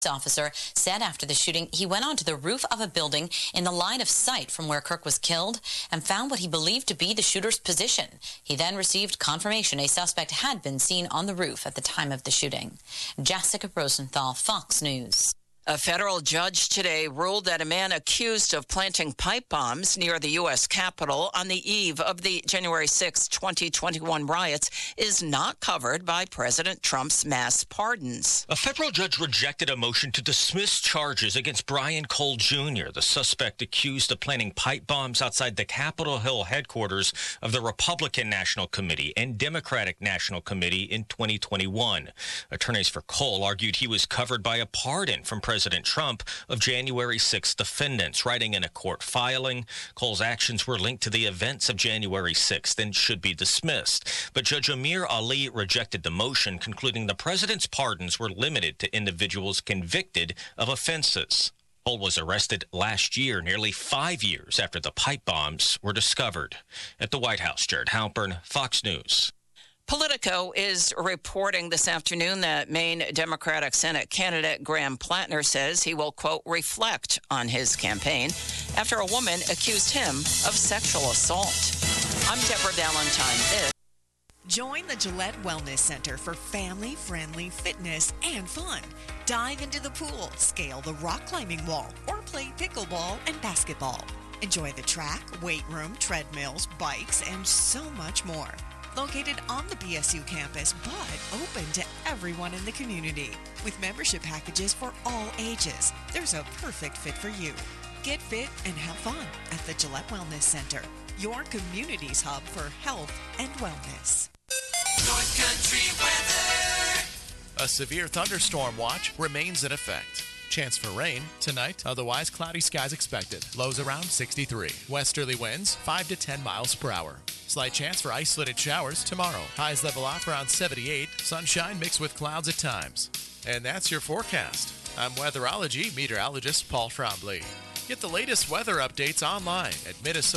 Officer said after the shooting he went onto the roof of a building in the line of sight from where Kirk was killed and found what he believed to be the shooter's position. He then received confirmation a suspect had been seen on the roof at the time of the shooting. Jessica Rosenthal, Fox News. A federal judge today ruled that a man accused of planting pipe bombs near the U.S. Capitol on the eve of the January 6, 2021 riots is not covered by President Trump's mass pardons. A federal judge rejected a motion to dismiss charges against Brian Cole Jr., the suspect accused of planting pipe bombs outside the Capitol Hill headquarters of the Republican National Committee and Democratic National Committee in 2021. Attorneys for Cole argued he was covered by a pardon from President Trump of January 6 defendants. Writing in a court filing, Cole's actions were linked to the events of January 6th and should be dismissed. But Judge Amir Ali rejected the motion, concluding the president's pardons were limited to individuals convicted of offenses. Cole was arrested last year, nearly 5 years after the pipe bombs were discovered. At the White House, Jared Halpern, Fox News. Politico is reporting this afternoon that Maine Democratic Senate candidate Graham Plattner says he will, quote, reflect on his campaign after a woman accused him of sexual assault. I'm Deborah Valentine. Join the Gillette Wellness Center for family-friendly fitness and fun. Dive into the pool, scale the rock climbing wall, or play pickleball and basketball. Enjoy the track, weight room, treadmills, bikes, and so much more. Located on the BSU campus, but open to everyone in the community. With membership packages for all ages, there's a perfect fit for you. Get fit and have fun at the Gillette Wellness Center, your community's hub for health and wellness. North Country weather. A severe thunderstorm watch remains in effect. Chance for rain tonight, otherwise cloudy skies expected. Lows around 63. Westerly winds 5 to 10 miles per hour. Slight chance for isolated showers tomorrow. Highs level off around 78. Sunshine mixed with clouds at times. And that's your forecast. I'm weatherology meteorologist Paul Trombley. Get the latest weather updates online at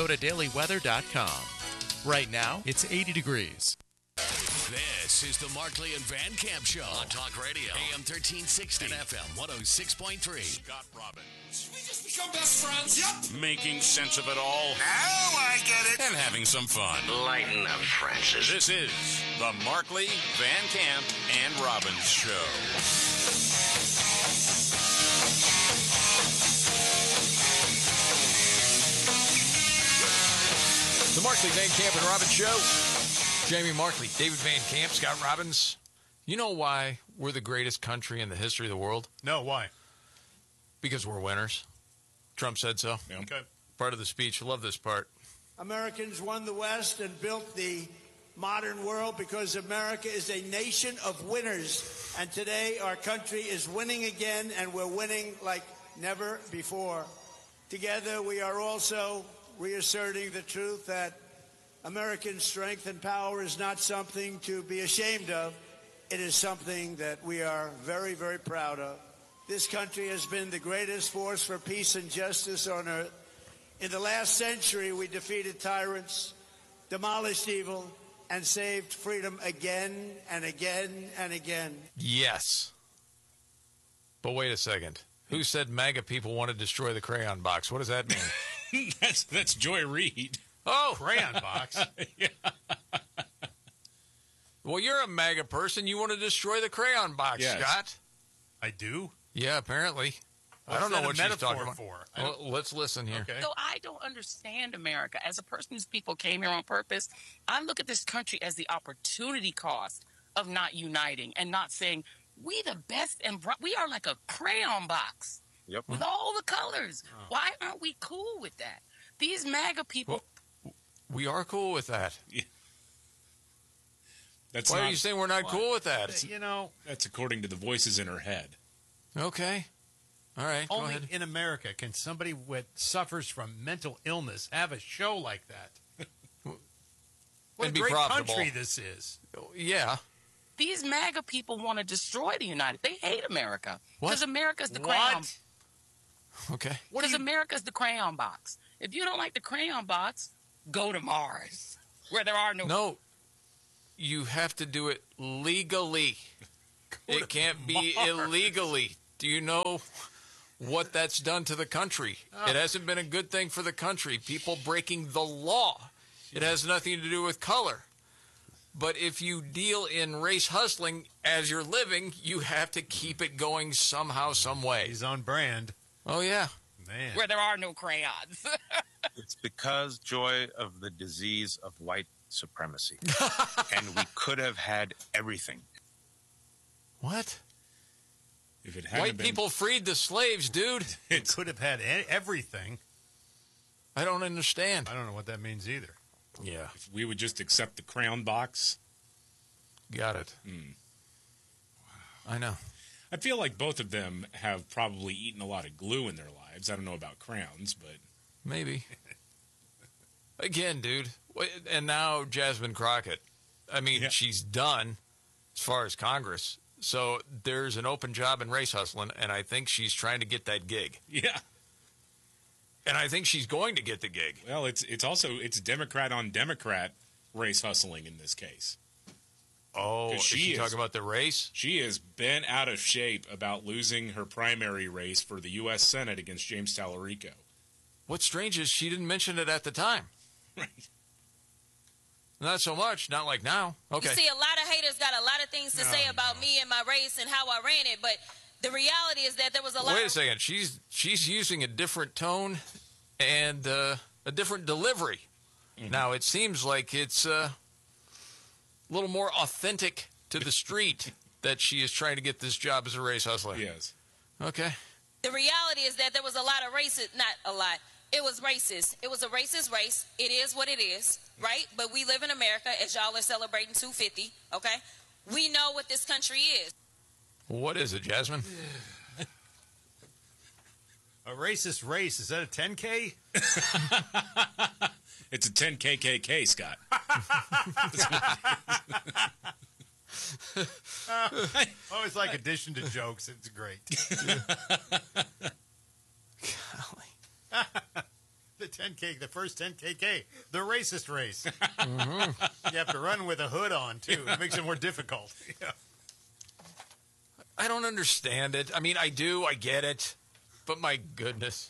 MinnesotaDailyWeather.com. Right now, it's 80 degrees. This is the Markley and Van Camp Show on Talk Radio, AM 1360 and FM 106.3. Scott Robbins. We just become best friends. Yep. Making sense of it all. Now I get it. And having some fun. Lighten up, Francis. This is the Markley, Van Camp, and Robbins Show. The Markley, Van Camp, and Robbins Show. Jamie Markley, David Van Camp, Scott Robbins. You know why we're the greatest country in the history of the world? No, why? Because we're winners. Trump said so. Yeah. Okay. Part of the speech. I love this part. Americans won the West and built the modern world because America is a nation of winners. And today our country is winning again, and we're winning like never before. Together we are also reasserting the truth that American strength and power is not something to be ashamed of. It is something that we are very, very proud of. This country has been the greatest force for peace and justice on earth. In the last century, we defeated tyrants, demolished evil, and saved freedom again and again and again. Yes. But wait a second. Who said MAGA people want to destroy the crayon box? What does that mean? That's Joy Reid. Oh, Crayon box. Yeah. Well, you're a MAGA person. You want to destroy the crayon box, Yes. Scott. I do? Yeah, apparently. What's I don't know that what a she's talking metaphor about. for? Well, let's listen here. Okay. So I don't understand America. As a person whose people came here on purpose, I look at this country as the opportunity cost of not uniting and not saying, we the best and we are like a crayon box with all the colors. Why aren't we cool with that? These MAGA people... Well, we are cool with that. Yeah. Why are you saying we're not cool with that? You know, that's according to the voices in her head. Okay. All right, go Only ahead. in America can somebody that suffers from mental illness have a show like that. What And a be great profitable. country this is. Yeah. These MAGA people want to destroy the United. They hate America What? because America's the What? crayon. Okay. Because America's the crayon box. If you don't like the crayon box, go to Mars, where there are no. No. You have to do it legally. It can't be illegally. Do you know what that's done to the country? It hasn't been a good thing for the country. People breaking the law. It has nothing to do with color. But if you deal in race hustling as you're living, you have to keep it going somehow, some way. He's on brand. Oh, yeah. Man. Where there are no crayons. It's because, Joy, of the disease of white supremacy. And we could have had everything. What? If it hadn't White been... people freed the slaves, dude. It could have had everything. I don't understand. I don't know what that means either. Yeah. If we would just accept the crown box. Got it. I know. I feel like both of them have probably eaten a lot of glue in their lives. I don't know about crowns, but... Maybe. Again, dude. And now Jasmine Crockett. I mean, she's done as far as Congress. So there's an open job in race hustling, and I think she's trying to get that gig. Yeah. And I think she's going to get the gig. Well, it's Democrat on Democrat race hustling in this case. Oh, is she talking about the race? She is bent out of shape about losing her primary race for the U.S. Senate against James Tallarico. What's strange is she didn't mention it at the time. Right. Not so much. Not like now. Okay. You see, a lot of haters got a lot of things to say about me and my race and how I ran it, but the reality is that there was a lot. Wait a second. She's using a different tone and a different delivery. Mm-hmm. Now it seems like it's a little more authentic to the street that she is trying to get this job as a race hustler. Yes. Okay. The reality is that there was a lot of racist, not a lot. It was racist. It was a racist race. It is what it is, right? But we live in America, as y'all are celebrating 250, okay? We know what this country is. What is it, Jasmine? A racist race. Is that a 10K? It's a 10KKK, Scott. Always like addition to jokes. It's great. The 10K, the first 10KK, the racist race. Mm-hmm. You have to run with a hood on, too. It makes it more difficult. Yeah. I don't understand it. I mean, I do. I get it. But my goodness.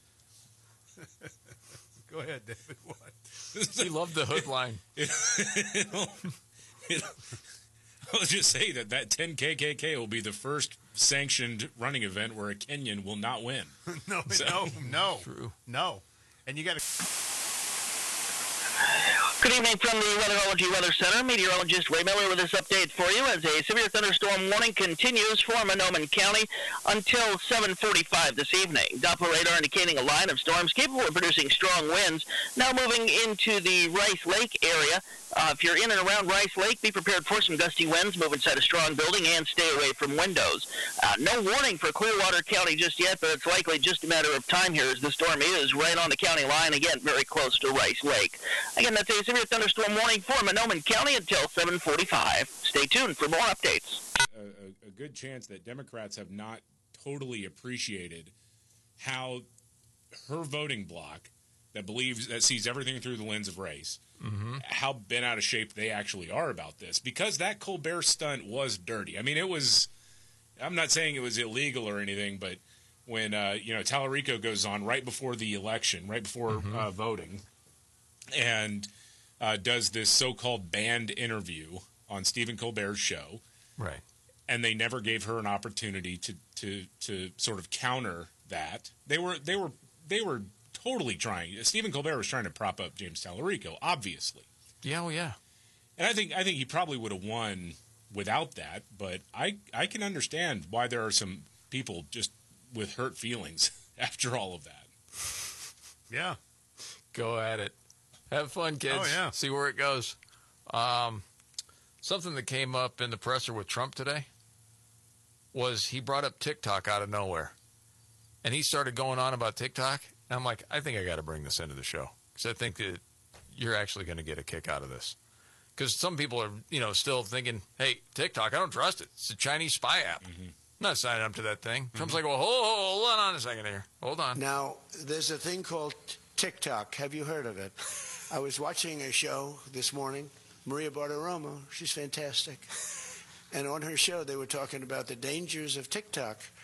Go ahead, David. What? He loved the hood line. I'll just say that 10KKK will be the first sanctioned running event where a Kenyan will not win. No. True. No. And you got to... Good evening from the Weatherology Weather Center. Meteorologist Ray Miller with this update for you as a severe thunderstorm warning continues for Monoman County until 7:45 this evening. Doppler radar indicating a line of storms capable of producing strong winds now moving into the Rice Lake area. If you're in and around Rice Lake, be prepared for some gusty winds, move inside a strong building, and stay away from windows. No warning for Clearwater County just yet, but it's likely just a matter of time here as the storm is right on the county line, again, very close to Rice Lake. Again, that's a severe thunderstorm warning for Monoman County until 7:45. Stay tuned for more updates. A good chance that Democrats have not totally appreciated how her voting bloc that sees everything through the lens of race, how bent out of shape they actually are about this. Because that Colbert stunt was dirty. I mean, it was, I'm not saying it was illegal or anything, but when, Tallarico goes on right before the election, right before voting, and does this so-called banned interview on Stephen Colbert's show. Right. And they never gave her an opportunity to sort of counter that. They were totally trying. Stephen Colbert was trying to prop up James Tallarico, obviously. Yeah, well, yeah. And I think he probably would have won without that, but I can understand why there are some people just with hurt feelings after all of that. Yeah. Go at it. Have fun, kids. Oh, yeah. See where it goes. Something that came up in the presser with Trump today was he brought up TikTok out of nowhere. And he started going on about TikTok. And I'm like, I think I got to bring this into the show. Because I think that you're actually going to get a kick out of this. Because some people are, still thinking, hey, TikTok, I don't trust it. It's a Chinese spy app. I'm not signing up to that thing. Trump's like, well, hold on a second here. Hold on. Now, there's a thing called TikTok. Have you heard of it? I was watching a show this morning, Maria Bartiromo. She's fantastic. And on her show, they were talking about the dangers of TikTok.